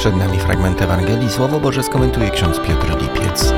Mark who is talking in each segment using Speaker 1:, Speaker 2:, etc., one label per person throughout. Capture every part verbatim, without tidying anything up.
Speaker 1: Przed nami fragment Ewangelii. Słowo Boże skomentuje ksiądz Piotr Lipiec.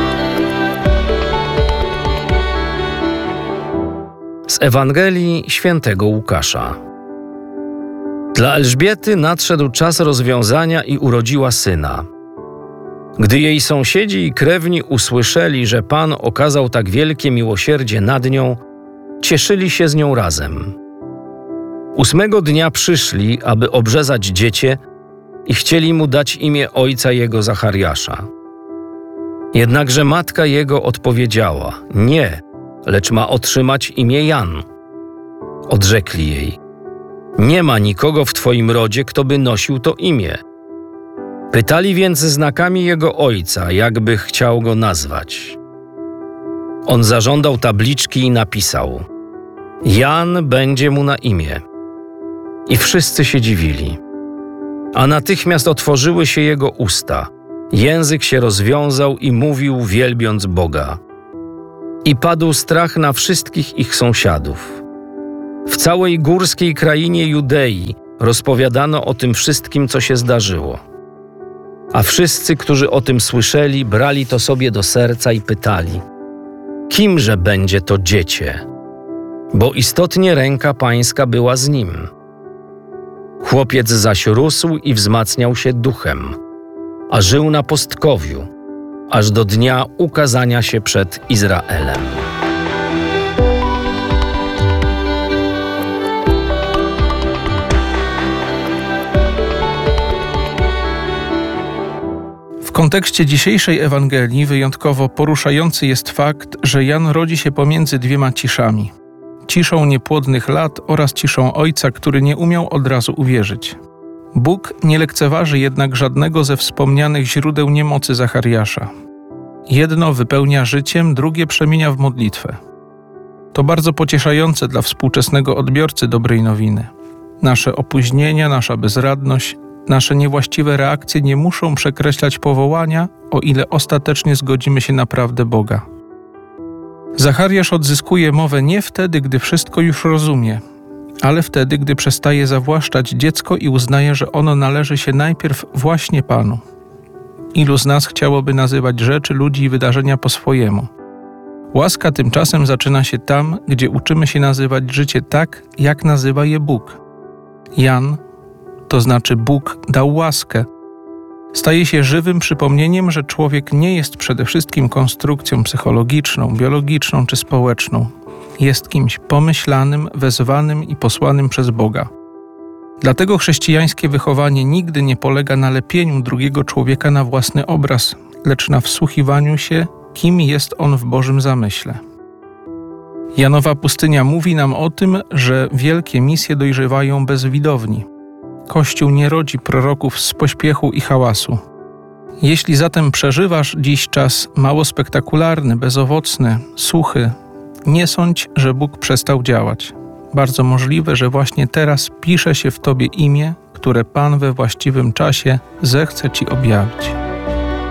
Speaker 2: Z Ewangelii świętego Łukasza. Dla Elżbiety nadszedł czas rozwiązania i urodziła syna. Gdy jej sąsiedzi i krewni usłyszeli, że Pan okazał tak wielkie miłosierdzie nad nią, cieszyli się z nią razem. Ósmego dnia przyszli, aby obrzezać dziecię i chcieli mu dać imię ojca jego Zachariasza. Jednakże matka jego odpowiedziała: nie, lecz ma otrzymać imię Jan. Odrzekli jej: nie ma nikogo w twoim rodzie, kto by nosił to imię. Pytali więc znakami jego ojca, jakby chciał go nazwać. On zażądał tabliczki i napisał: Jan będzie mu na imię. I wszyscy się dziwili. A natychmiast otworzyły się jego usta, język się rozwiązał i mówił, wielbiąc Boga. I padł strach na wszystkich ich sąsiadów. W całej górskiej krainie Judei rozpowiadano o tym wszystkim, co się zdarzyło. A wszyscy, którzy o tym słyszeli, brali to sobie do serca i pytali: kimże będzie to dziecię? Bo istotnie ręka Pańska była z nim. Chłopiec zaś rósł i wzmacniał się duchem, a żył na pustkowiu, aż do dnia ukazania się przed Izraelem.
Speaker 3: W kontekście dzisiejszej Ewangelii wyjątkowo poruszający jest fakt, że Jan rodzi się pomiędzy dwiema ciszami. Ciszą niepłodnych lat oraz ciszą ojca, który nie umiał od razu uwierzyć. Bóg nie lekceważy jednak żadnego ze wspomnianych źródeł niemocy Zachariasza. Jedno wypełnia życiem, drugie przemienia w modlitwę. To bardzo pocieszające dla współczesnego odbiorcy dobrej nowiny. Nasze opóźnienia, nasza bezradność, nasze niewłaściwe reakcje nie muszą przekreślać powołania, o ile ostatecznie zgodzimy się na prawdę Boga. Zachariasz odzyskuje mowę nie wtedy, gdy wszystko już rozumie, ale wtedy, gdy przestaje zawłaszczać dziecko i uznaje, że ono należy się najpierw właśnie Panu. Ilu z nas chciałoby nazywać rzeczy, ludzi i wydarzenia po swojemu? Łaska tymczasem zaczyna się tam, gdzie uczymy się nazywać życie tak, jak nazywa je Bóg. Jan, to znaczy Bóg dał łaskę, staje się żywym przypomnieniem, że człowiek nie jest przede wszystkim konstrukcją psychologiczną, biologiczną czy społeczną. Jest kimś pomyślanym, wezwanym i posłanym przez Boga. Dlatego chrześcijańskie wychowanie nigdy nie polega na lepieniu drugiego człowieka na własny obraz, lecz na wsłuchiwaniu się, kim jest on w Bożym zamyśle. Janowa pustynia mówi nam o tym, że wielkie misje dojrzewają bez widowni. Kościół nie rodzi proroków z pośpiechu i hałasu. Jeśli zatem przeżywasz dziś czas mało spektakularny, bezowocny, suchy, nie sądź, że Bóg przestał działać. Bardzo możliwe, że właśnie teraz pisze się w tobie imię, które Pan we właściwym czasie zechce ci objawić.